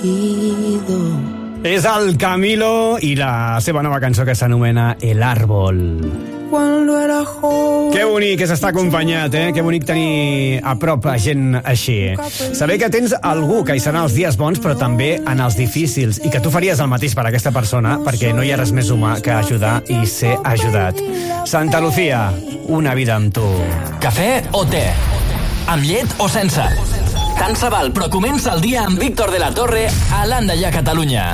És el Camilo i la seva nova cançó que s'anomena El Árbol. Que bonic és estar acompanyat, eh? Que bonic tenir a prop a gent així. Saber que tens algú que hi serà els dies bons, però també en els difícils, i que tu faries el mateix per aquesta persona, perquè no hi ha res més humà que ajudar i ser ajudat. Santa Lucía, una vida amb tu. Cafè o te? Amb llet o sense? Tant se val, però comença el dia amb Víctor de la Torre a l'Anda ja Catalunya.